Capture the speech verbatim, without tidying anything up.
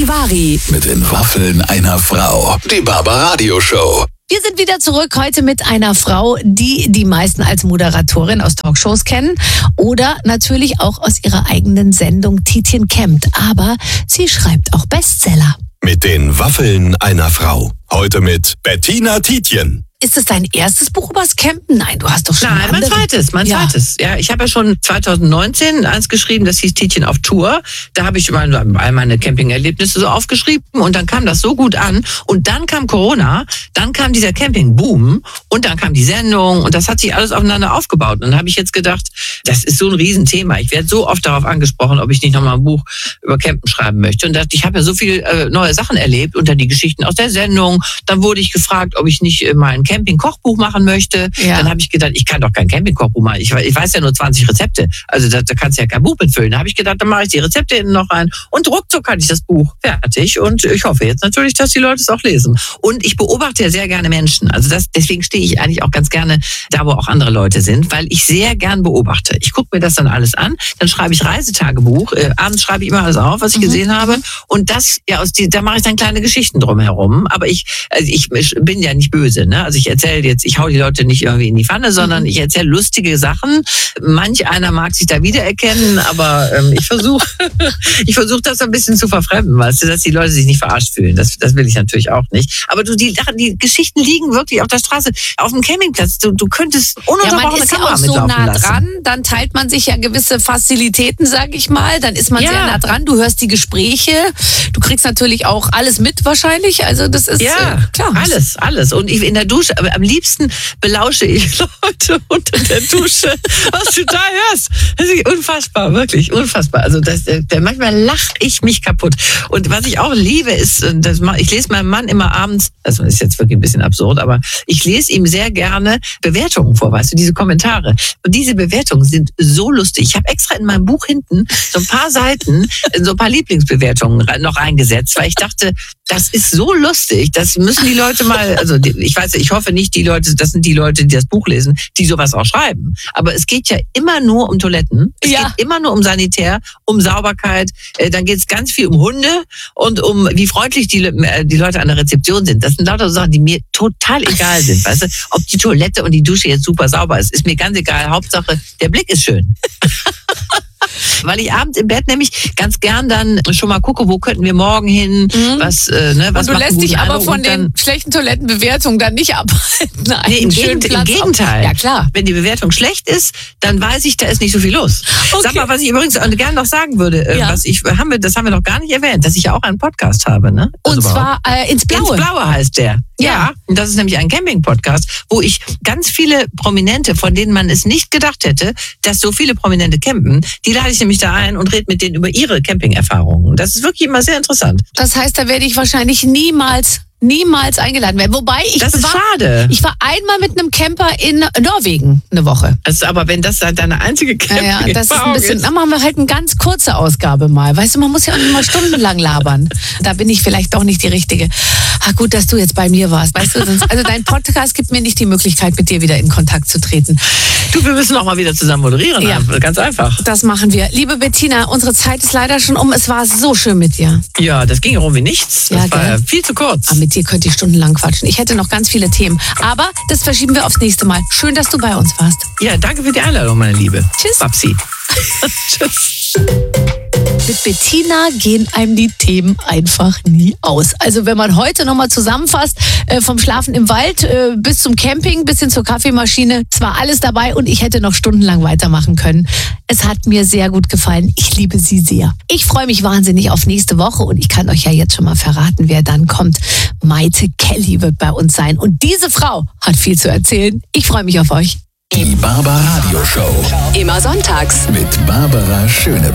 Charivari. Mit den Waffeln einer Frau. Die Barbaradio Show. Wir sind wieder zurück heute mit einer Frau, die die meisten als Moderatorin aus Talkshows kennen oder natürlich auch aus ihrer eigenen Sendung Tietjen campt. Aber sie schreibt auch Bestseller. Mit den Waffeln einer Frau. Heute mit Bettina Tietjen. Ist es dein erstes Buch übers Campen? Nein, du hast doch schon Nein, mein andere. zweites, mein Ja. zweites. Ja, ich habe ja schon zwanzig neunzehn eins geschrieben, das hieß Tietjen auf Tour. Da habe ich all meine Campingerlebnisse so aufgeschrieben und dann kam das so gut an. Und dann kam Corona, dann kam dieser Campingboom und dann kam die Sendung und das hat sich alles aufeinander aufgebaut. Und dann habe ich jetzt gedacht, das ist so ein Riesenthema. Ich werde so oft darauf angesprochen, ob ich nicht nochmal ein Buch über Campen schreiben möchte. Und dachte, ich habe ja so viele äh, neue Sachen erlebt und dann die Geschichten aus der Sendung. Dann wurde ich gefragt, ob ich nicht äh, mal ein Camping-Kochbuch machen möchte. Ja. Dann habe ich gedacht, ich kann doch kein Camping-Kochbuch machen. Ich, ich weiß ja nur zwanzig Rezepte. Also da, da kannst du ja kein Buch mitfüllen. Da habe ich gedacht, dann mache ich die Rezepte hinten noch rein. Und ruckzuck hatte ich das Buch fertig. Und ich hoffe jetzt natürlich, dass die Leute es auch lesen. Und ich beobachte ja sehr gerne Menschen. Also das, deswegen stehe ich eigentlich auch ganz gerne da, wo auch andere Leute sind, weil ich sehr gern beobachte. Ich gucke mir das dann alles an. Dann schreibe ich Reisetagebuch. Äh, abends schreibe ich immer alles auf, was ich Mhm. gesehen habe. Und das, ja, aus die, da mache ich dann kleine Geschichten drumherum. Aber ich, also ich bin ja nicht böse, ne? Also ich erzähle jetzt, ich hau die Leute nicht irgendwie in die Pfanne, sondern ich erzähle lustige Sachen. Manch einer mag sich da wiedererkennen, aber ähm, ich versuche ich versuche das ein bisschen zu verfremden, weißt du, dass die Leute sich nicht verarscht fühlen. Das, das will ich natürlich auch nicht. Aber du, die, die Geschichten liegen wirklich auf der Straße, auf dem Campingplatz. Du, du könntest Ja, ununterbrochen man eine ist ja Kamera auch so mitlaufen nah lassen. dran, dann teilt man sich ja gewisse Fazilitäten, sag ich mal, dann ist man Ja. sehr nah dran, du hörst die Gespräche, du kriegst natürlich auch alles mit wahrscheinlich, also das ist Ja, äh, klar. alles, alles. Und ich in der Dusche, aber am liebsten belausche ich Leute unter der Dusche, was du da hörst. Das ist unfassbar, wirklich unfassbar. Also das, der, manchmal lache ich mich kaputt. Und was ich auch liebe, ist, das, ich lese meinem Mann immer abends, das ist jetzt wirklich ein bisschen absurd, aber ich lese ihm sehr gerne Bewertungen vor, weißt du, diese Kommentare. Und diese Bewertungen sind so lustig. Ich habe extra in meinem Buch hinten so ein paar Seiten, so ein paar Lieblingsbewertungen noch reingesetzt, weil ich dachte, das ist so lustig, das müssen die Leute mal, also ich weiß, ich hoffe nicht, die Leute, das sind die Leute, die das Buch lesen, die sowas auch schreiben. Aber es geht ja immer nur um Toiletten, es Ja. geht immer nur um Sanitär, um Sauberkeit, äh, dann geht es ganz viel um Hunde und um wie freundlich die, äh, die Leute an der Rezeption sind. Das sind lauter Sachen, die mir total egal sind, weißt du, ob die Toilette und die Dusche jetzt super sauber ist, ist mir ganz egal, Hauptsache, der Blick ist schön. Weil ich abends im Bett nämlich ganz gern dann schon mal gucke, wo könnten wir morgen hin, Mhm. was, äh, ne, was Und du macht einen lässt dich guten aber Eindruck von und den dann, schlechten Toilettenbewertungen dann nicht abhalten. einen Nee, im, schönen Gegend, im Platz Gegenteil. auf- Ja, klar. Wenn die Bewertung schlecht ist, dann weiß ich, da ist nicht so viel los. Okay. Sag mal, was ich übrigens gerne noch sagen würde, äh, Ja. was ich, haben wir, das haben wir noch gar nicht erwähnt, dass ich ja auch einen Podcast habe, ne? Und Also zwar äh, ins Blaue. Ins Blaue heißt der. Ja. Ja, und das ist nämlich ein Camping-Podcast, wo ich ganz viele Prominente, von denen man es nicht gedacht hätte, dass so viele Prominente campen, die lade ich nämlich da ein und rede mit denen über ihre Camping-Erfahrungen. Das ist wirklich immer sehr interessant. Das heißt, da werde ich wahrscheinlich niemals, niemals eingeladen werden. Wobei ich Das ist war, schade. ich war einmal mit einem Camper in Norwegen eine Woche. Also, aber wenn das dann deine einzige Ja, Camping ja, das ist ein bisschen, dann machen wir halt eine ganz kurze Ausgabe mal. Weißt du, man muss ja auch nicht mal stundenlang labern. Da bin ich vielleicht doch nicht die Richtige. Ah, gut, dass du jetzt bei mir warst. Weißt du, sonst, also dein Podcast gibt mir nicht die Möglichkeit, mit dir wieder in Kontakt zu treten. Du, wir müssen auch mal wieder zusammen moderieren. Ja. Ganz einfach. Das machen wir. Liebe Bettina, unsere Zeit ist leider schon um. Es war so schön mit dir. Ja, das ging rum wie nichts. Das Ja, war gell? ja viel zu kurz. Aber mit dir könnte ich stundenlang quatschen. Ich hätte noch ganz viele Themen. Aber das verschieben wir aufs nächste Mal. Schön, dass du bei uns warst. Ja, danke für die Einladung, meine Liebe. Tschüss. Babsi. Tschüss. Mit Bettina gehen einem die Themen einfach nie aus. Also wenn man heute nochmal zusammenfasst, äh, vom Schlafen im Wald äh, bis zum Camping, bis hin zur Kaffeemaschine, es war alles dabei und ich hätte noch stundenlang weitermachen können. Es hat mir sehr gut gefallen. Ich liebe sie sehr. Ich freue mich wahnsinnig auf nächste Woche und ich kann euch ja jetzt schon mal verraten, wer dann kommt. Maite Kelly wird bei uns sein und diese Frau hat viel zu erzählen. Ich freue mich auf euch. Die Barbaradio Show Immer sonntags. mit Barbara Schöneberger.